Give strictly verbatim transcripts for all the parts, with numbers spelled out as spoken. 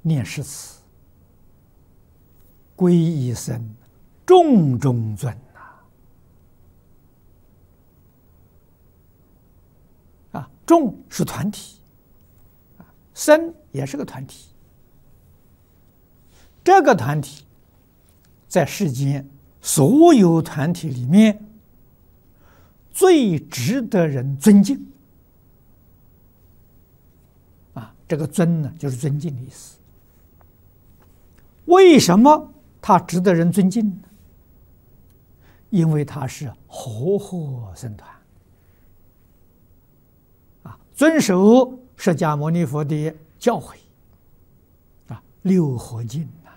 念诗词，皈依僧，众中尊呐！啊，众是团体，啊，僧也是个团体。这个团体在世间所有团体里面最值得人尊敬。啊，这个尊呢，就是尊敬的意思。为什么他值得人尊敬呢？因为他是和合僧团，啊，遵守释迦牟尼佛的教诲，啊，六合敬呐，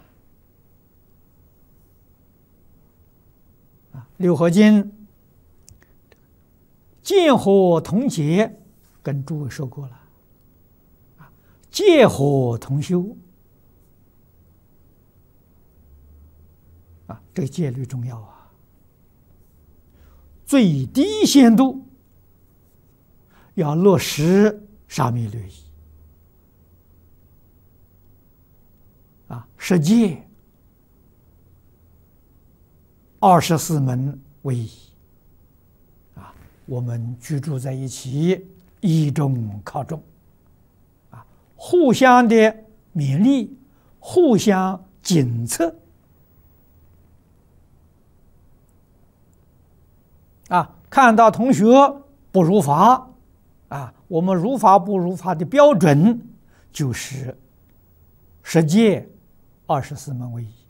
啊，六合敬，见合同结，跟诸位说过了，啊，戒合同修。啊，这个戒律重要啊！最低限度要落实沙弥律仪啊，十戒、二十四门为宜啊。我们居住在一起，依中靠众啊，互相的勉励，互相检测。啊，看到同学不如法，啊，我们如法不如法的标准就是十戒、二十四门为宜。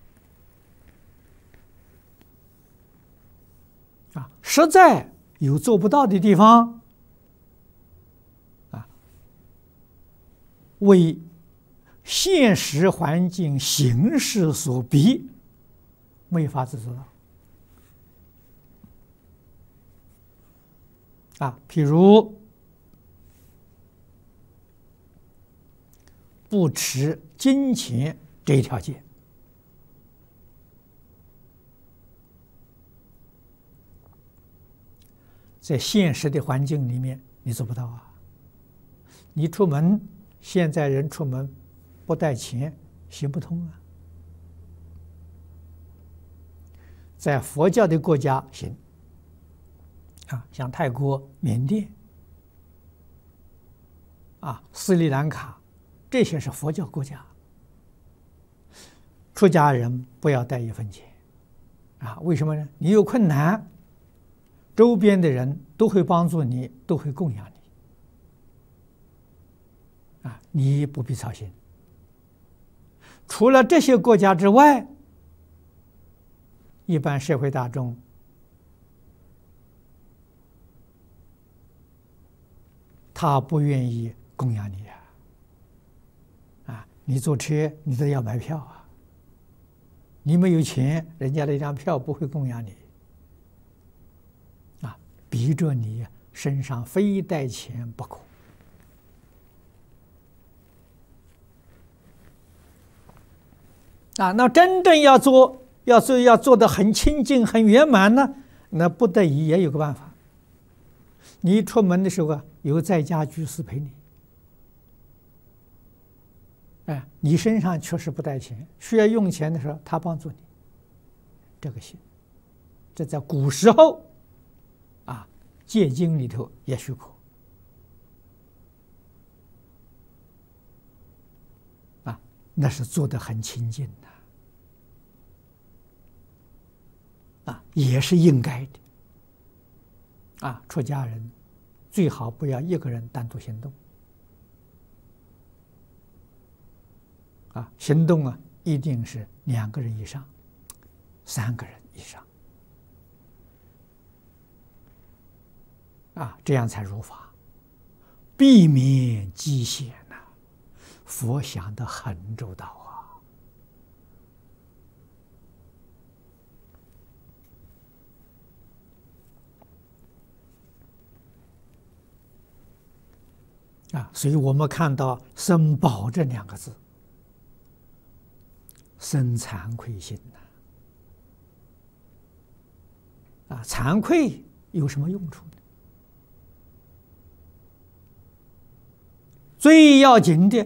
啊，实在有做不到的地方，啊，为现实环境形势所逼，没法子做到。啊，譬如不持金钱这一条戒，在现实的环境里面，你做不到啊。你出门，现在人出门不带钱行不通啊。在佛教的国家行。啊，像泰国、缅甸、啊斯里兰卡，这些是佛教国家，出家人不要带一分钱，啊，为什么呢？你有困难，周边的人都会帮助你，都会供养你，啊，你不必操心。除了这些国家之外，一般社会大众。他不愿意供养你啊！啊，你坐车你都要买票啊！你没有钱，人家的一张票不会供养你啊，逼着你身上非带钱不可啊！那真正要做，要做要做得很清净、很圆满呢，那不得已也有个办法。你出门的时候啊，有在家居士陪你，哎，你身上确实不带钱，需要用钱的时候，他帮助你，这个行。这在古时候啊，戒经里头也许可啊，那是做得很清净的啊，也是应该的。啊，出家人最好不要一个人单独行动。啊，行动啊，一定是两个人以上，三个人以上。啊，这样才如法，避免极险呐。佛想得很周到啊。啊，所以我们看到“僧宝”这两个字，生惭愧心呐！啊，惭愧有什么用处呢？最要紧的